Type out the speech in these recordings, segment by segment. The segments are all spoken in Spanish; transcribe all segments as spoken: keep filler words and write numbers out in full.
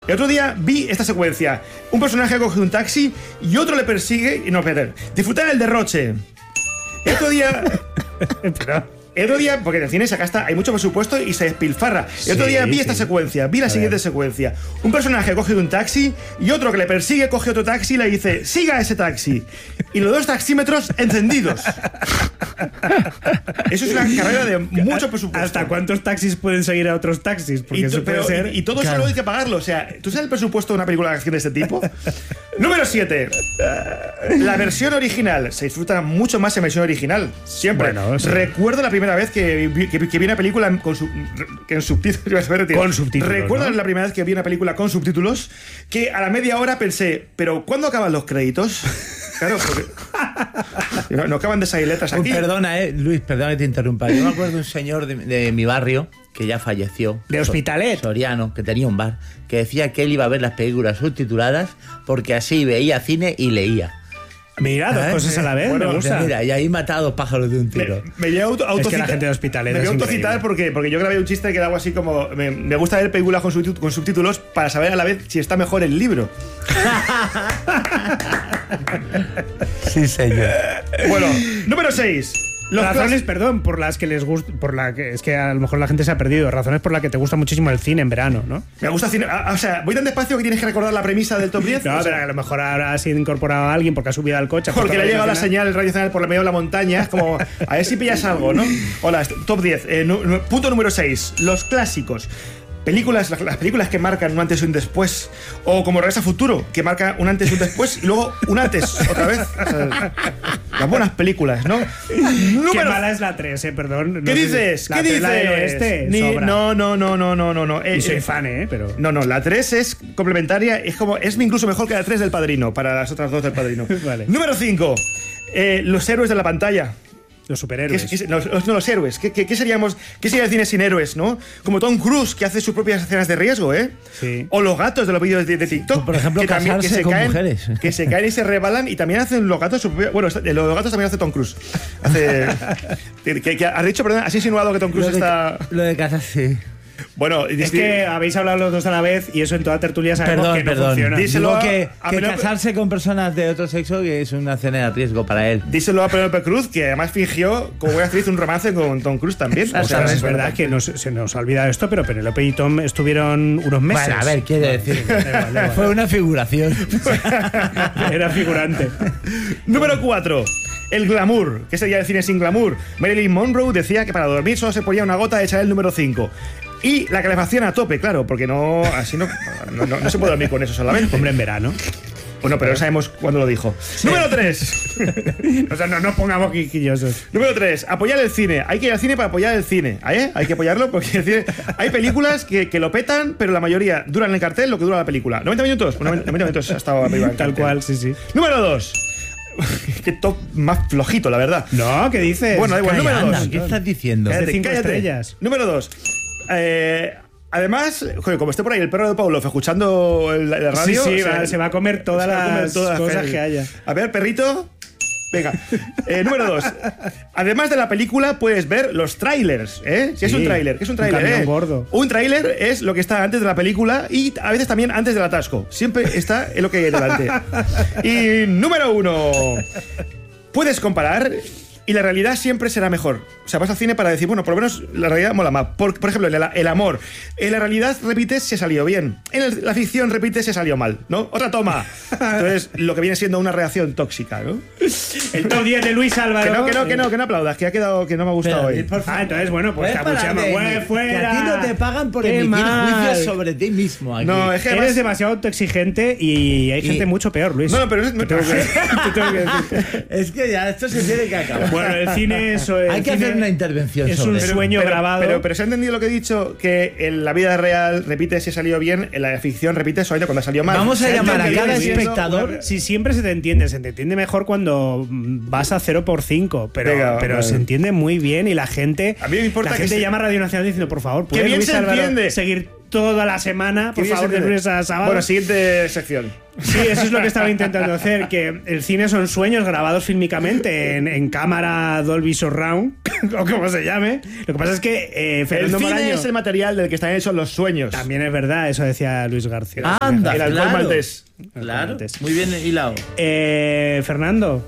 El otro día vi esta secuencia. Un personaje coge un taxi y otro le persigue y no, espérate. Disfrutar el derroche. El otro día... Pero... El otro día, porque en el cine acá está, hay mucho presupuesto y se despilfarra. El otro día vi sí, esta sí. secuencia, vi la a siguiente ver. secuencia. Un personaje coge un taxi y otro que le persigue coge otro taxi y le dice, siga ese taxi. Y los dos taxímetros encendidos. Eso es una carrera de mucho presupuesto. ¿Hasta cuántos taxis pueden seguir a otros taxis? Porque y, eso pero, puede ser... y, y todo claro. Solo hay que pagarlo. O sea, ¿tú sabes el presupuesto de una película de acción de este tipo? Número siete. La versión original. Se disfruta mucho más en versión original. Siempre. Bueno, sí. Recuerdo la primera vez que vi, que, que vi una película con, su, que en subtítulos. Con subtítulos. Recuerdo ¿no? la primera vez que vi una película con subtítulos que a la media hora pensé, ¿pero cuándo acaban los créditos? Claro, porque no, no acaban de salir letras aquí. Oh, perdona, eh, Luis, perdona que te interrumpa. Yo me acuerdo de un señor de, de mi barrio que ya falleció. ¿De Hospitalet? Soriano, que tenía un bar, que decía que él iba a ver las películas subtituladas porque así veía cine y leía. Mira, dos cosas a la vez, bueno, me gusta. Mira, y ahí mata a dos pájaros de un tiro. Me, me voy a auto, autocitar. Es que la gente de Hospitalet Me voy a autocitar porque, porque yo grabé un chiste que era algo así como me, me gusta ver películas con, subtit con subtítulos para saber a la vez si está mejor el libro. Sí, señor. Bueno, número seis. Los razones, perdón, por las que les gusta, por la que es que a lo mejor la gente se ha perdido. Razones por las que te gusta muchísimo el cine en verano, ¿no? Me gusta el cine. O sea, voy tan despacio que tienes que recordar la premisa del top diez. No, o sea, pero a lo mejor ahora ha sido incorporado a alguien porque ha subido al coche. Porque le ha llegado la señal radionacional por el medio de la montaña. Es como, a ver si pillas algo, ¿no? Hola, top diez. Eh, nu, nu, punto número seis. Los clásicos. Películas, las, las películas que marcan un antes y un después. O como Regreso a Futuro, que marca un antes y un después y luego un antes otra vez. O sea, las buenas películas, ¿no? Número... Qué mala es la tres, eh, perdón. No ¿Qué sé, dices? La ¿Qué dices? La del oeste, Ni, sobra. no, no, no, no, no, no, no. Y eh, soy eh, fan, eh, pero... No, no, la tres es complementaria. Es como, es incluso mejor que la tres del Padrino, para las otras dos del Padrino. Vale. Número cinco. Eh, los héroes de la pantalla. Los superhéroes. ¿Qué, qué, no, los, no, los héroes. ¿Qué, qué, qué seríamos? ¿Qué sería el cine sin héroes, no? Como Tom Cruise, que hace sus propias escenas de riesgo, ¿eh? Sí. O los gatos de los vídeos de, de TikTok. Por ejemplo, que también, casarse que se con caen, mujeres. Que se caen y se rebalan y también hacen los gatos su propia... Bueno, los gatos también hace Tom Cruise. Hace... que, que, que has dicho, perdón, has insinuado que Tom Cruise lo de, está... Lo de casarse, sí. Bueno, es que habéis hablado los dos a la vez y eso en toda tertulia sabemos perdón, que no perdón. funciona. Díselo Digo que, a, a que Penelope, casarse con personas de otro sexo que es una escena de riesgo para él. Díselo a Penelope Cruz, que además fingió, como voy a decir, un romance con Tom Cruise también. O sea, es verdad que nos, se nos ha olvidado esto, pero Penelope y Tom estuvieron unos meses. Bueno, a ver, quiere decir. Da igual, da igual. Fue una figuración. Era figurante. Número cuatro. El glamour. ¿Qué sería el cine sin glamour? Marilyn Monroe decía que para dormir solo se ponía una gota de Chanel número cinco. Y la calefacción a tope, claro, porque no así no, no, no, no se puede dormir con eso solamente. Hombre, en verano. Bueno, pero no sabemos cuándo lo dijo. Sí. Número tres. O sea, no nos pongamos quisquillosos. Número tres. Apoyar el cine. Hay que ir al cine para apoyar el cine. ¿Eh? Hay que apoyarlo porque el cine... hay películas que, que lo petan, pero la mayoría duran en el cartel lo que dura la película. ¿noventa minutos? Bueno, noventa minutos ha estado arriba. Tal cual, sí, sí. Número dos. Qué top más flojito, la verdad. No, ¿qué dices? Bueno, da igual. Calla, Número anda, dos. ¿qué estás diciendo? Cállate, cinco cállate. estrellas. Número dos. Eh... Además, joder, como esté por ahí el perro de Pablo escuchando el, la radio... Sí, sí, o sea, va, se va a comer todas las comer todas cosas que haya. A ver, perrito... Venga, eh, número dos. Además de la película, puedes ver los trailers, ¿eh? ¿Qué sí, es un trailer? ¿Qué es un trailer? Un camión eh? gordo. Un trailer es lo que está antes de la película y a veces también antes del atasco. Siempre está en lo que hay delante. Y número uno. Puedes comparar y la realidad siempre será mejor. O sea, vas al cine para decir, bueno, por lo menos la realidad mola más. Por, por ejemplo, el, el amor. En la realidad repites si salió bien. En el, la ficción repites si salió mal, ¿no? Otra toma. Entonces, lo que viene siendo una reacción tóxica, ¿no? El top diez de Luis Álvaro. Que no, que no, que no, que no aplaudas, que ha quedado, que no me ha gustado hoy. Ah, entonces, bueno, pues te abucheamos. ¡Fuera! Que a ti no te pagan por emitir juicios sobre ti mismo aquí. No, es que eres demasiado autoexigente y hay y... gente mucho peor, Luis. No, no, pero es, te tengo que, te tengo que decir. Es que ya esto se tiene que acabar. Bueno, el cine es... El hay que cine hacer una intervención es sobre un eso. sueño pero, grabado. Pero, pero, pero se ha entendido lo que he dicho, que en la vida real repite si ha salido bien, en la ficción repite solamente cuando ha salido mal. Vamos a se llamar a cada diciendo, espectador. Si sí, siempre se te entiende, se te entiende mejor cuando vas a cero por cinco, pero, Venga, pero vale. se entiende muy bien y la gente, a mí me importa la gente que llama a Radio Nacional diciendo, por favor, ¿puede que bien Luis se Álvaro entiende. seguir toda la semana, por Qué bien favor, se de entiende. lunes a sábado. Bueno, siguiente sección. Sí, eso es lo que estaba intentando hacer, que el cine son sueños grabados fílmicamente en, en cámara Dolby Surround, o como se llame. Lo que pasa es que eh, El Fernando cine Moraño... es el material del que están hechos los sueños. También es verdad, eso decía Luis García. Anda, El alcohol claro. maltés. Claro, Antes. muy bien hilado. Eh, Fernando,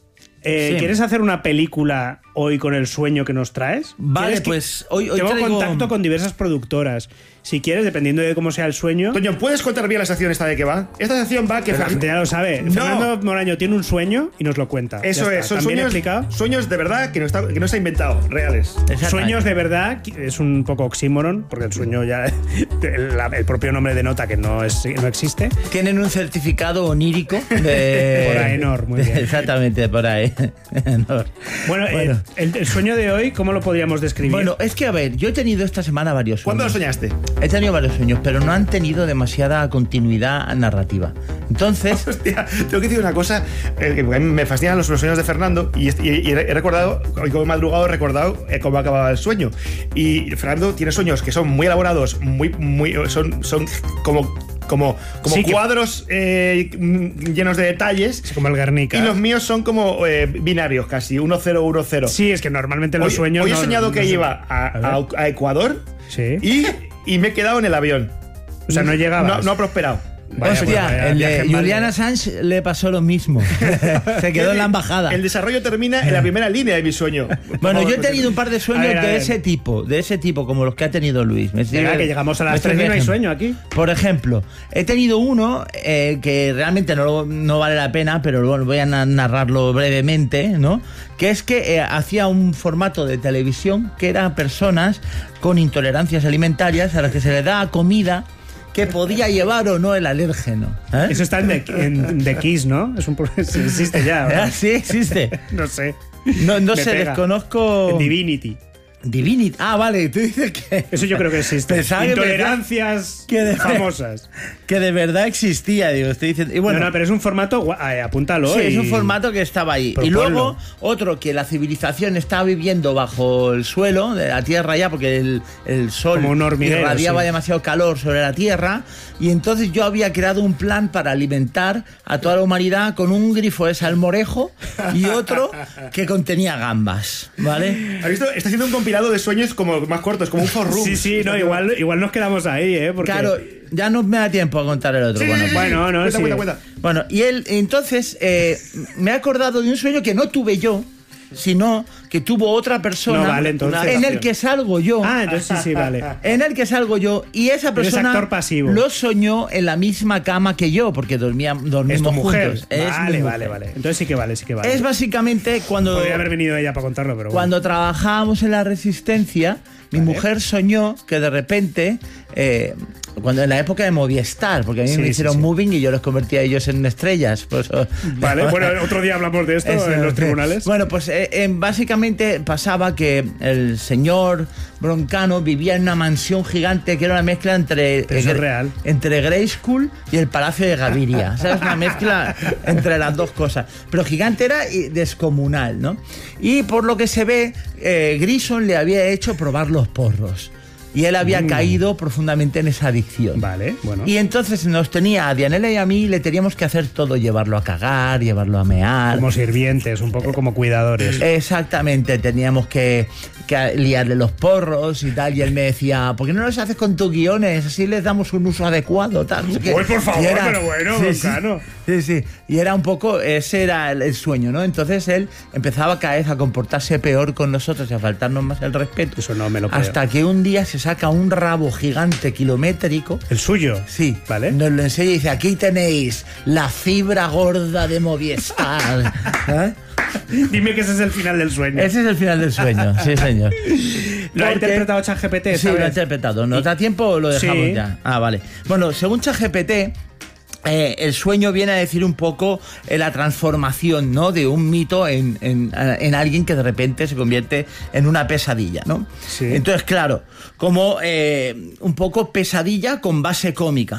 eh, Sí. ¿quieres hacer una película hoy con el sueño que nos traes? Vale, ¿Quieres que- pues hoy, hoy Tengo traigo... contacto con diversas productoras. Si quieres, dependiendo de cómo sea el sueño, Toño, ¿puedes contar bien la sección esta de qué va? Esta sección va que... la gente ya lo sabe. No. Fernando Moraño tiene un sueño y nos lo cuenta. Eso Ya es, está. son ¿También sueños, explicado? sueños de verdad que no, está, que no se ha inventado, reales. Exactamente. Sueños de verdad es un poco oxímoron, porque el sueño ya. El, el propio nombre denota que no, es, no existe. Tienen un certificado onírico de... Por Aenor, muy bien. Exactamente, por ahí. Aenor. Bueno, eh, Bueno. el, el sueño de hoy, ¿cómo lo podríamos describir? Bueno, es que a ver, yo he tenido esta semana varios ¿Cuándo lo sueños. soñaste? He tenido varios sueños, pero no han tenido demasiada continuidad narrativa. Entonces, Hostia, tengo que decir una cosa, eh, que a mí me fascinan los, los sueños de Fernando y, y- y he recordado, hoy como he madrugado he recordado eh, cómo acababa el sueño. Y Fernando tiene sueños que son muy elaborados, muy, muy, son, son como, como, como Sí, que- cuadros eh, mm, llenos de detalles. Es como el Guernica. Y los míos son como eh, binarios casi, uno cero uno cero. Sí, es que normalmente los Hoy, sueños. hoy he no- soñado no que se- iba a, A ver. a- a Ecuador Sí. y, y me he quedado en el avión. O sea, no llegabas. No, no ha prosperado. Vaya, hostia, pues vaya el viaje de en Julian balde. Assange le pasó lo mismo. Se quedó en la embajada. El desarrollo termina en la primera línea de mi sueño. Por Bueno, favor, yo he pues, tenido un par de sueños A ver, a de ver. ese tipo, de ese tipo, como los que ha tenido Luis. Me Venga, estoy- que llegamos a me las estoy tres y no hay viajando. sueño aquí. Por ejemplo, he tenido uno eh, que realmente no, lo- no vale la pena, pero bueno, voy a na- narrarlo brevemente, ¿no? Que es que eh, hacía un formato de televisión que eran personas con intolerancias alimentarias a las que se les da comida que podía llevar o no el alérgeno. ¿eh? Eso está en The, en The Kiss, ¿no? Es un pro- existe ya. Ah, ¿verdad? sí, existe. No sé. No, no Me sé, pega. desconozco. En Divinity. Divinity. Ah, vale, tú dices que. Eso yo creo que existe. Pensaba que- Intolerancias que de- famosas. Que de verdad existía, digo, estoy diciendo. Y bueno, no, no, pero es un formato. gua- eh, apúntalo. sí, y- es un formato que estaba ahí. Proponlo. Y luego, otro que la civilización estaba viviendo bajo el suelo de la Tierra ya, porque el, el sol Como un hormiguero, irradiaba sí. demasiado calor sobre la Tierra. Y entonces yo había creado un plan para alimentar a toda la humanidad con un grifo de salmorejo y otro que contenía gambas, ¿vale? ¿Has visto? Está haciendo un compilado de sueños como más cortos, como un forum. Sí, sí, no, igual, igual nos quedamos ahí, ¿eh? Porque... Claro, ya no me da tiempo a contar el otro. Sí, bueno, sí, sí, pues- sí. bueno, no, cuenta, sí. cuenta, cuenta. Bueno, y él, entonces, eh, me he acordado de un sueño que no tuve yo, sino que tuvo otra persona No, vale, entonces. en el que salgo yo. Ah, entonces sí, sí, vale. En el que salgo yo y esa Eres persona actor pasivo. lo soñó en la misma cama que yo, porque dormía, dormimos Es tu mujer. juntos. Es mi Vale, mujer. vale, vale. Entonces sí que vale, sí que vale. Es básicamente cuando, Podría haber venido ella para contarlo, pero bueno. cuando trabajábamos en la Resistencia, mi Vale. mujer soñó que de repente, eh, cuando en la época de Movistar, porque a mí Sí, me sí, hicieron sí. moving y yo los convertía a ellos en estrellas. Por eso- Vale, bueno, otro día hablamos de esto Eso, en los tribunales. Bueno, pues eh, eh, básicamente pasaba que el señor Broncano vivía en una mansión gigante que era una mezcla entre, Pero eso eh, es real. entre Grayskull y el Palacio de Gaviria. O sea, es una mezcla entre las dos cosas. Pero gigante era y descomunal, ¿no? Y por lo que se ve, eh, Grison le había hecho probar los porros. Y él había Mm. caído profundamente en esa adicción. Vale, bueno. Y entonces nos tenía a Dianela y a mí, le teníamos que hacer todo, llevarlo a cagar, llevarlo a mear. Como sirvientes, un poco como cuidadores. Exactamente, teníamos que, que liarle los porros y tal, y él me decía, ¿por qué no los haces con tus guiones? Así les damos un uso adecuado, tal. no sé qué. Uy, por favor, Y pero bueno, sí, sí, Broncano. sí, sí, y era un poco, ese era el, el sueño, ¿no? Entonces él empezaba cada vez a comportarse peor con nosotros y a faltarnos más el respeto. Eso no me lo creo. Hasta que un día se saca un rabo gigante kilométrico. El suyo. Sí, Vale. nos lo enseña y dice, aquí tenéis la fibra gorda de Movistar. ¿Eh? Dime que ese es el final del sueño. Ese es el final del sueño, sí señor. ¿Lo ha Porque- interpretado ChatGPT esta Sí, lo ha vez? interpretado. ¿Nos da tiempo o lo dejamos Sí. ya? Ah, vale. Bueno, según ChatGPT, eh, el sueño viene a decir un poco eh, la transformación, ¿no? De un mito en, en, en alguien que de repente se convierte en una pesadilla, ¿no? Sí. Entonces, claro, como eh, un poco pesadilla con base cómica.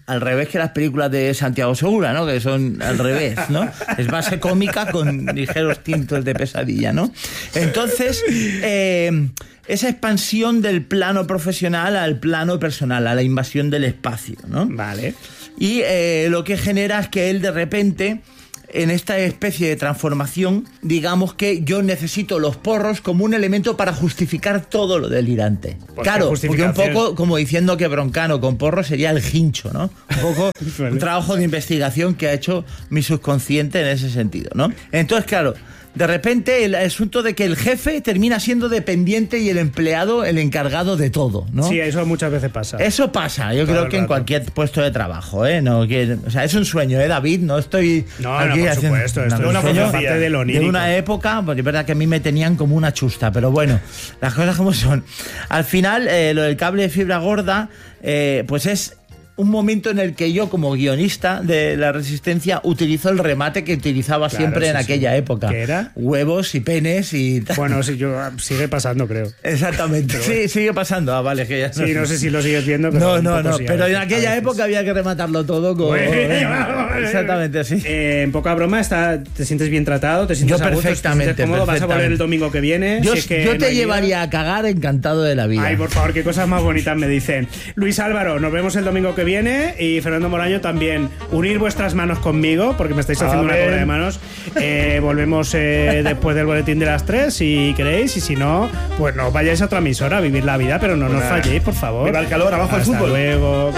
al revés que las películas de Santiago Segura, ¿no? Que son al revés, ¿no? Es base cómica con ligeros tintos de pesadilla, ¿no? Entonces, eh, esa expansión del plano profesional al plano personal, a la invasión del espacio, ¿no? Vale. Y eh, lo que genera es que él de repente, en esta especie de transformación, digamos que yo necesito los porros como un elemento para justificar todo lo delirante. Claro, porque un poco como diciendo que Broncano con porros sería el hincho, ¿no? Un poco un trabajo de investigación que ha hecho mi subconsciente en ese sentido, ¿no? Entonces, claro, de repente el asunto de que el jefe termina siendo dependiente y el empleado el encargado de todo, ¿no? Sí, eso muchas veces pasa. Eso pasa, yo Todo creo el que en rato. cualquier puesto de trabajo, ¿eh? No, que, o sea, es un sueño, ¿eh, David? No estoy No, aquí no, por haciendo- supuesto. no, Esto un es una sueño parte de lo de onírico. una época, pues es verdad que a mí me tenían como una chusta, pero bueno, las cosas como son. Al final, eh, lo del cable de fibra gorda, eh, pues es un momento en el que yo, como guionista de La Resistencia, utilizo el remate que utilizaba Claro, siempre sí, en sí. aquella época. ¿Qué era? Huevos y penes y tal. Bueno, sí, yo, sigue pasando, creo. Exactamente. Sí, sigue pasando. Ah, vale, que ya Sí, no sé si lo sigues viendo, pero No, un no, poco no, sí, a pero en veces, a aquella veces. época había que rematarlo todo con... Exactamente, sí. Eh, en poca broma, está, ¿te sientes bien tratado? ¿Te sientes Yo a gusto? ¿Te perfectamente, sientes cómodo? ¿Vas a volver el perfectamente. domingo que viene? Yo, Si es que yo no te hay llevaría a cagar encantado de la vida. Ay, por favor, qué cosas más bonitas me dicen. Luis Álvaro, nos vemos el domingo que viene y Fernando Moraño también. Unir vuestras manos conmigo, porque me estáis haciendo A una ver. cobra de manos. Eh, volvemos eh, después del boletín de las tres, si queréis, y si no, pues no vayáis a otra emisora a vivir la vida, pero no nos Pues nada. falléis, por favor. Viva el calor, abajo el Hasta fútbol. luego.